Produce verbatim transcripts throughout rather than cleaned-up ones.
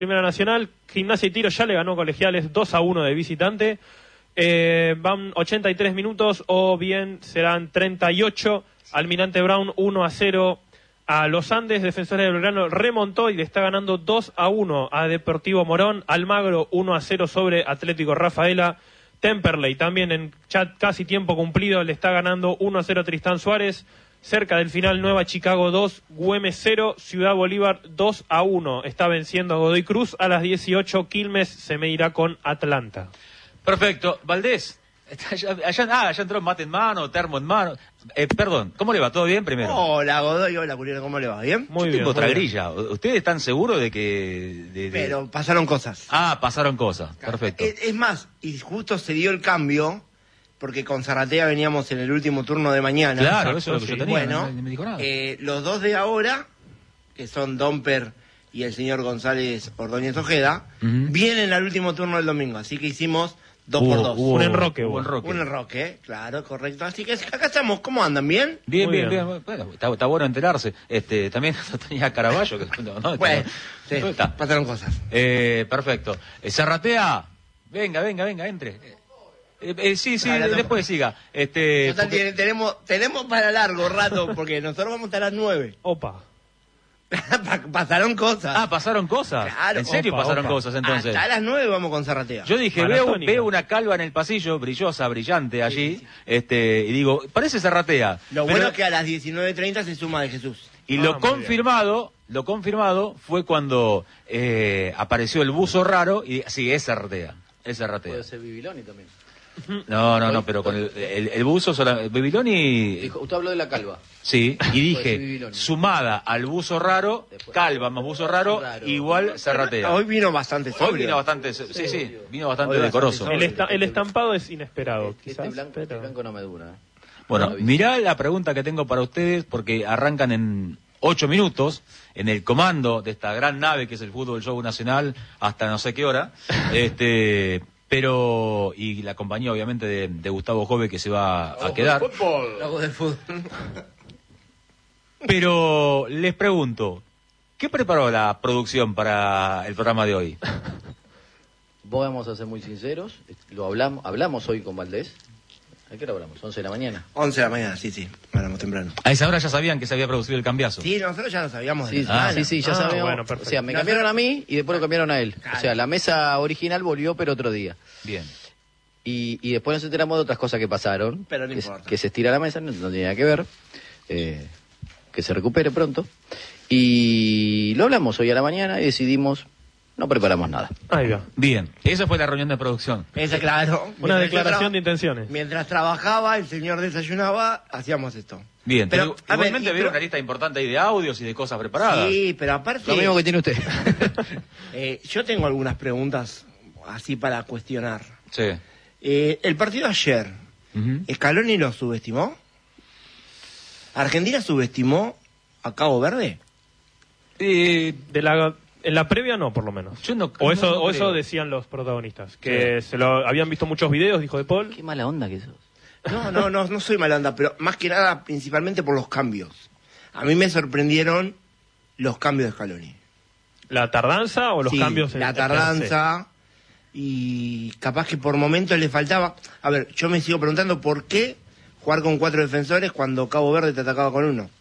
Primera Nacional, Gimnasia y Tiro ya le ganó Colegiales dos a uno de visitante. Eh, van ochenta y tres minutos, o bien serán treinta y ocho. Almirante Brown uno a cero a Los Andes. Defensores de Belgrano remontó y le está ganando dos a uno a Deportivo Morón. Almagro uno a cero sobre Atlético Rafaela. Temperley también en chat casi tiempo cumplido le está ganando uno a cero a Tristán Suárez. Cerca del final, Nueva Chicago dos, Güemes cero, Ciudad Bolívar dos a uno. Está venciendo a Godoy Cruz. A las dieciocho, Quilmes se medirá con Atlanta. Perfecto. Valdés, allá, allá, ah, allá entró mate en mano, termo en mano. Eh, perdón, ¿cómo le va? ¿Todo bien primero? Hola, Godoy, hola, Julián, ¿cómo le va? ¿Bien? Muy Yo bien. tengo otra muy bien. grilla. ¿Ustedes están seguros de que...? De, de... Pero pasaron cosas. Ah, pasaron cosas. Perfecto. Es, es más, y justo se dio el cambio, porque con Zarratea veníamos en el último turno de mañana. Claro, Exacto, eso es lo que sí. yo tenía. Bueno, no, no me dijo nada. eh, los dos de ahora, que son Domper y el señor González Ordóñez Ojeda, Ujú. vienen al último turno del domingo, así que hicimos dos Hubo- por dos. hubo- Un enroque, hubo hubo. enroque. Un enroque, claro, correcto. Así que acá estamos, ¿cómo andan? ¿Bien? Bien, Muy bien, bien. bien. Bueno, está, está bueno enterarse. Este, también tenía Caraballo. Que, no, no, Bueno, sí, ¿Dónde está? pasaron cosas. Eh, perfecto. Eh, Zarratea, venga, venga, venga, entre. Eh, eh, sí, sí, Ahora, después siga. Este, Total, porque- tiene- tenemos, tenemos para largo rato, porque nosotros vamos a estar a las nueve. Opa. Pa- pasaron cosas. Ah, pasaron cosas. Claro, ¿En serio opa, pasaron opa. cosas entonces? Hasta las nueve vamos con Zarratea. Yo dije, veo, Maratónica. veo una calva en el pasillo, brillosa, brillante allí, este, y digo, parece Zarratea. Lo Pero- bueno es que a las diecinueve treinta se suma de Jesús. Y Ah, lo muy bien. confirmado, lo confirmado fue cuando eh, apareció el buzo raro y sí, es Zarratea, es Zarratea. Puede ser Bibiloni también. No, no, no, pero con el, el, el buzo sola, Babiloni, Dijo, usted habló de la calva. sí, y Puede ser dije, Bibiloni. sumada al buzo raro, Después- calva más buzo raro, Raro. igual Zarratea. Hoy vino bastante sobrio. Hoy vino bastante, sí, sí, vino bastante Hoy decoroso. bastante El, esta- el estampado es inesperado, Este quizás. blanco, pero- este blanco no me dura. ¿eh? Bueno, No lo vi. mirá la pregunta que tengo para ustedes, porque arrancan en ocho minutos, en el comando de esta gran nave que es el Fútbol Show Nacional, hasta no sé qué hora, este, pero, y la compañía obviamente de, de Gustavo Jove que se va a quedar, Hago de fútbol. pero les pregunto, ¿qué preparó la producción para el programa de hoy? Vamos a ser muy sinceros. Lo hablamos, hablamos hoy con Valdés. ¿A qué hora hablamos? once de la mañana. once de la mañana, sí, sí. Hablamos temprano. A esa hora ya sabían que se había producido el cambiazo. Sí, nosotros ya lo sabíamos de Sí, la semana. sí, sí, ya Ah, sabemos. bueno, o perfecto. sea, me No, cambiaron no. a mí y después lo cambiaron a él. Claro. O sea, la mesa original volvió, pero otro día. Bien. Y, y después nos enteramos de otras cosas que pasaron. Pero no que, importa. que se estira la mesa, no, no tiene nada que ver. Eh, que se recupere pronto. Y lo hablamos hoy a la mañana y decidimos, no preparamos nada. Ahí va. Bien, esa fue la reunión de producción. Esa, claro. Una Mientras declaración yo de intenciones. Mientras trabajaba, el señor desayunaba, hacíamos esto. Bien, Pero, pero, a ver, igualmente y vieron pero- una lista importante ahí de audios y de cosas preparadas. Sí, pero aparte... Lo mismo que tiene usted. eh, yo tengo algunas preguntas así para cuestionar. Sí. Eh, el partido ayer, Ujú. ¿Scaloni lo subestimó? ¿Argentina subestimó a Cabo Verde? Eh, De la, en la previa no, por lo menos. Yo no- o eso, no- no o eso creo. decían los protagonistas. Que se lo habían visto muchos videos, dijo De Paul. Qué mala onda que sos. No, no, no, no soy malanda, pero más que nada, principalmente por los cambios. A mí me sorprendieron los cambios de Scaloni. ¿La tardanza o los Sí, cambios en la en tardanza y capaz que por momentos le faltaba. A ver, yo me sigo preguntando por qué jugar con cuatro defensores cuando Cabo Verde te atacaba con uno.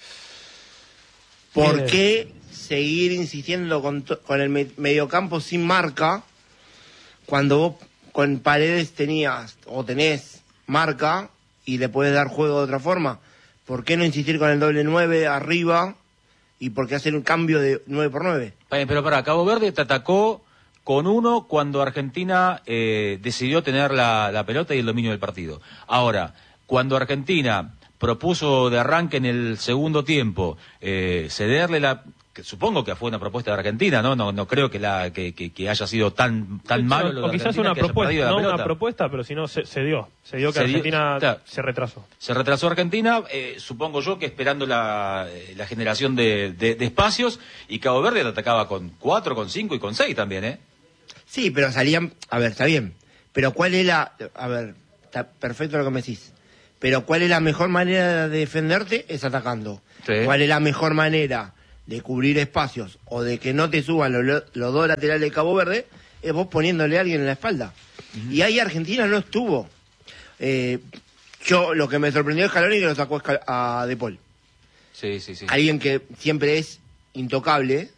¿Por Bien. qué seguir insistiendo con, to- con el me- mediocampo sin marca cuando vos con Paredes tenías o tenés marca y le puedes dar juego de otra forma? ¿Por qué no insistir con el doble nueve arriba y por qué hacer un cambio de nueve por nueve? Eh, Pero para Cabo Verde te atacó con uno cuando Argentina eh, decidió tener la, la pelota y el dominio del partido. Ahora, cuando Argentina propuso de arranque en el segundo tiempo eh, cederle la... que supongo que fue una propuesta de Argentina, ¿no? No, no creo que, la, que, que, que haya sido tan, tan malo lo O de quizás Argentina una que haya perdido propuesta, la no una pelota. propuesta, pero si no se, se dio. Se dio que Se dio- Argentina claro. se retrasó. Se retrasó Argentina, eh, supongo yo que esperando la, eh, la generación de, de, de espacios, y Cabo Verde la atacaba con cuatro, con cinco y con seis también, ¿eh? Sí, pero salían... A ver, está bien. Pero ¿cuál es la... A ver, está perfecto lo que me decís. Pero ¿cuál es la mejor manera de defenderte? Es atacando. Sí. ¿Cuál es la mejor manera de cubrir espacios o de que no te suban los, los dos laterales de Cabo Verde, es vos poniéndole a alguien en la espalda. Uh-huh. Y ahí Argentina no estuvo. Eh, yo, lo que me sorprendió es Scaloni, que lo sacó a De Paul. Sí, sí, sí. Alguien que siempre es intocable,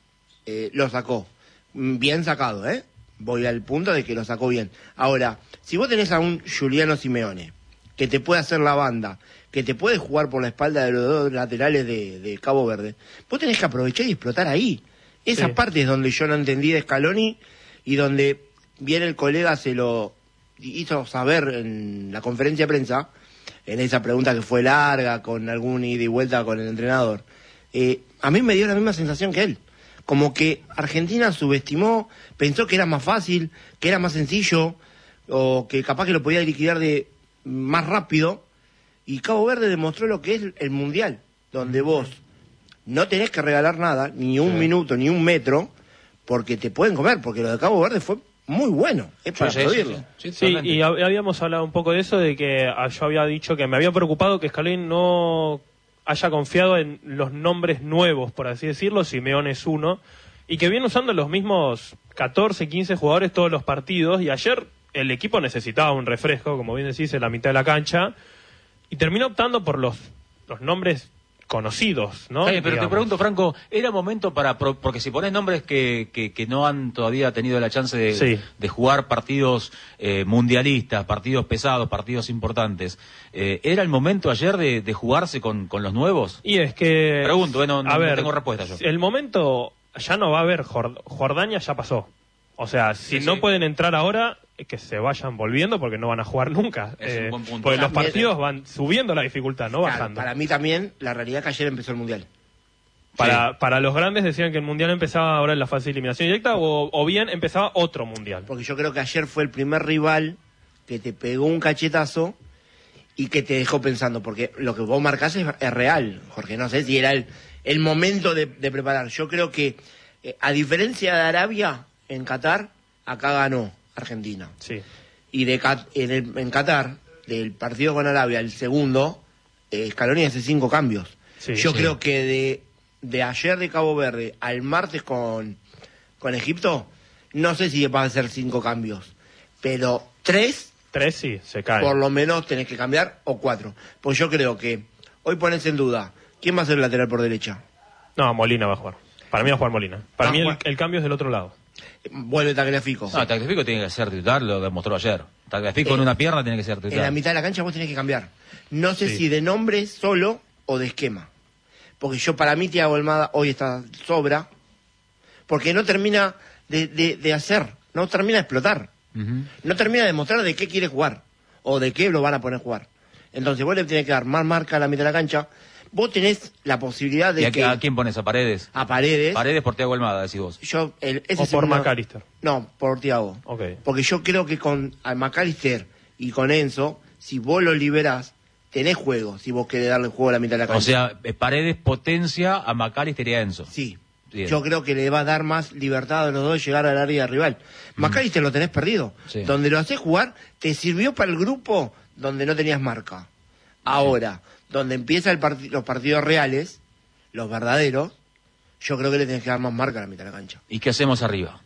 eh, lo sacó. Bien sacado, ¿eh? Voy al punto de que lo sacó bien. Ahora, si vos tenés a un Giuliano Simeone, que te puede hacer la banda, que te puede jugar por la espalda de los dos laterales de, de Cabo Verde, vos tenés que aprovechar y explotar ahí. Esa sí. parte es donde yo no entendí de Scaloni y donde bien el colega se lo hizo saber en la conferencia de prensa, en esa pregunta que fue larga, con algún ida y vuelta con el entrenador. Eh, a mí me dio la misma sensación que él. Como que Argentina subestimó, pensó que era más fácil, que era más sencillo, o que capaz que lo podía liquidar de más rápido. Y Cabo Verde demostró lo que es el Mundial, donde vos no tenés que regalar nada, ni un sí. minuto, ni un metro, porque te pueden comer, porque lo de Cabo Verde fue muy bueno, es para sí, aplaudirlo. Sí, sí, sí. sí, y habíamos hablado un poco de eso, de que yo había dicho que me había preocupado que Scaloni no haya confiado en los nombres nuevos, por así decirlo. Simeone es uno, y que viene usando los mismos catorce, quince jugadores todos los partidos, y ayer el equipo necesitaba un refresco, como bien decís, en la mitad de la cancha, y terminó optando por los, los nombres conocidos, ¿no? Oye, pero digamos. Te pregunto, Franco, ¿era momento para...? Porque si pones nombres que, que, que no han todavía tenido la chance de, sí. de jugar partidos eh, mundialistas, partidos pesados, partidos importantes, eh, ¿era el momento ayer de, de jugarse con, con los nuevos? Y es que... Pregunto, eh, no, no, a ver, no tengo respuesta yo. El momento ya no va a haber, Jord- Jordania ya pasó. O sea, si sí, no sí. pueden entrar ahora, que se vayan volviendo porque no van a jugar nunca. Es eh, un buen punto. Porque también, los partidos van subiendo la dificultad, no claro, bajando. Para mí también, la realidad es que ayer empezó el Mundial. Para, sí. para los grandes decían que el Mundial empezaba ahora en la fase de eliminación directa o, o bien empezaba otro Mundial. Porque yo creo que ayer fue el primer rival que te pegó un cachetazo y que te dejó pensando, porque lo que vos marcás es, es real, Jorge. No sé si era el, el momento de, de preparar. Yo creo que, eh, a diferencia de Arabia, en Qatar, acá ganó Argentina. Sí. Y de en, el, en Qatar, del partido con Arabia, el segundo, eh, Scaloni hace cinco cambios. Sí, Yo sí. creo que de, de ayer de Cabo Verde al martes con, con Egipto, no sé si va a ser cinco cambios, pero tres, Tres sí, se caen. por lo menos tenés que cambiar, o cuatro. Pues yo creo que hoy pones en duda, ¿quién va a ser el lateral por derecha? No, Molina va a jugar. Para mí va a jugar Molina. Para Ah, mí el, Juan. el cambio es del otro lado. Vuelve Tagliafico. No, Tagliafico tiene que ser titular, lo demostró ayer. Tagliafico eh, en una pierna tiene que ser titular. En la mitad de la cancha vos tenés que cambiar. No sé Sí. si de nombre solo o de esquema. Porque yo, para mí, Thiago Almada hoy está sobra. Porque no termina de, de, de hacer, no termina de explotar. Uh-huh. No termina de mostrar de qué quiere jugar. O de qué lo van a poner a jugar. Entonces vos le tenés que dar más marca a la mitad de la cancha. Vos tenés la posibilidad de ¿Y a, que... a quién pones? ¿A Paredes? A Paredes. Paredes por Thiago Almada, decís vos. Yo, el, ese O es por uno- McAllister. No, por Thiago. Ok. Porque yo creo que con a McAllister y con Enzo, si vos lo liberás, tenés juego, si vos querés darle juego a la mitad de la cancha. O sea, eh, Paredes potencia a McAllister y a Enzo. Sí. Bien. Yo creo que le va a dar más libertad a los dos de llegar al área rival. Mm. McAllister lo tenés perdido. Sí. Donde lo haces jugar, te sirvió para el grupo donde no tenías marca. Ahora, donde empiezan el parti- los partidos reales, los verdaderos, yo creo que le tenés que dar más marca a la mitad de la cancha. ¿Y qué hacemos arriba?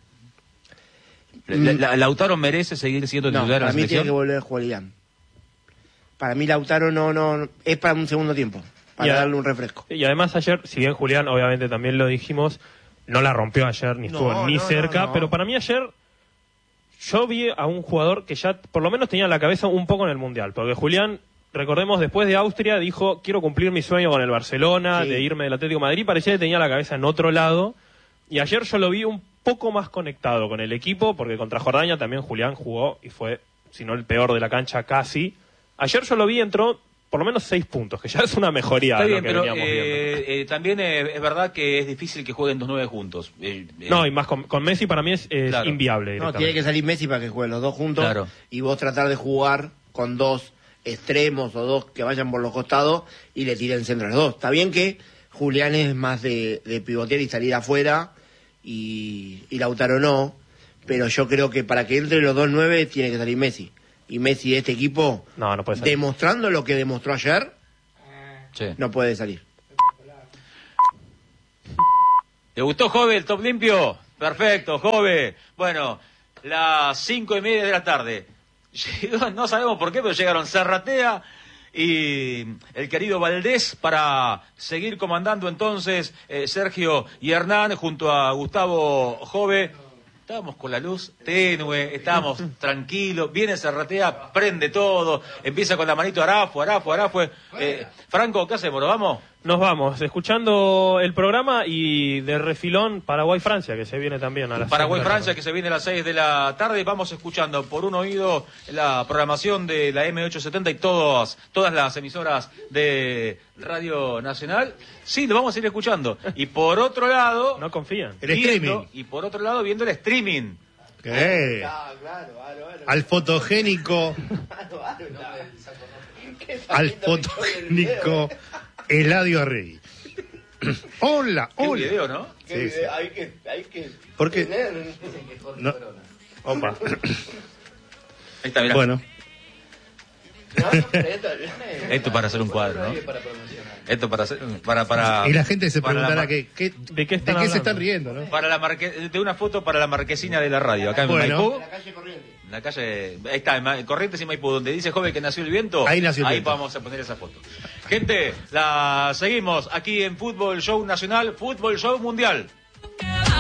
La- la- ¿Lautaro merece seguir siendo No, titular en para la mí tiene selección? que volver a jugar Liam. Para mí Lautaro no, no, no- es para un segundo tiempo, para Ya. darle un refresco. Y además ayer, si bien Julián, obviamente también lo dijimos, no la rompió ayer, ni estuvo No, ni no, cerca, no, no. pero para mí ayer yo vi a un jugador que ya por lo menos tenía la cabeza un poco en el Mundial, porque Julián, recordemos, después de Austria dijo, quiero cumplir mi sueño con el Barcelona, Sí. de irme del Atlético de Madrid, parecía que tenía la cabeza en otro lado, y ayer yo lo vi un poco más conectado con el equipo, porque contra Jordania también Julián jugó y fue, si no el peor de la cancha casi. Ayer yo lo vi, entró por lo menos seis puntos, que ya es una mejoría Está de lo bien, que pero veníamos viendo. eh, eh, también eh, es verdad que es difícil que jueguen los nueve juntos. Eh, eh, No, y más con, con Messi para mí es, es Claro. inviable. No, directamente. tiene que salir Messi para que jueguen los dos juntos Claro. y vos tratar de jugar con dos extremos o dos que vayan por los costados y le tiren centro a los dos. Está bien que Julián es más de, de pivotear y salir afuera y, y Lautaro no, pero yo creo que para que entre los dos nueve tiene que salir Messi. Y Messi de este equipo, No, no puede salir. demostrando lo que demostró ayer, sí. no puede salir. ¿Te gustó, Jove, el top limpio? Perfecto, Jove. Bueno, las cinco y media de la tarde. Llegó, no sabemos por qué, pero llegaron Zarratea y el querido Valdés para seguir comandando entonces eh, Sergio y Hernán junto a Gustavo Jove. Estábamos con la luz tenue, estábamos tranquilos, viene Zarratea, prende todo, empieza con la manito Arafo, Arafo, Arafo. Eh, Franco, ¿qué hacemos? ¿Nos vamos? Nos vamos, escuchando el programa y de refilón Paraguay-Francia, que se viene también a las Paraguay-Francia, que se viene a las seis de la tarde. Vamos escuchando por un oído la programación de la M ochocientos setenta y todas, todas las emisoras de Radio Nacional. Sí, lo vamos a ir escuchando. Y por otro lado... No confían. El streaming. Y por otro lado, viendo el streaming. ¿Qué? Ah, claro, claro, claro. Al fotogénico... al fotogénico Eladio Arregui. Hola, Qué hola. video, ¿no? Sí, sí. Hay que, hay que ¿Por qué? tener... No. Opa. Ahí está, mirá. Bueno, Esto para hacer un cuadro, ¿no? Esto para hacer... Para, para, y la gente se para la preguntará mar- qué, qué- ¿De qué están se hablando? están riendo, ¿no? Para la marque... de una foto para la marquesina de la radio, acá en Bueno. Maipú. La calle Corriente. En la calle, ahí está, en Ma- Corrientes y Maipú, donde dice Joven que nació el viento. Ahí nació el Ahí viento. vamos a poner esa foto. Gente, la seguimos aquí en Fútbol Show Nacional, Fútbol Show Mundial.